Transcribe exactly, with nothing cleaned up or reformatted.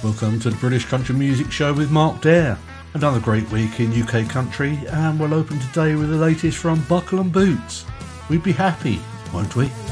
Welcome to the British Country Music Show with Mark Dare. Another great week in U K country, and we'll open today with the latest from Buckle and Boots. We'd be happy, won't we?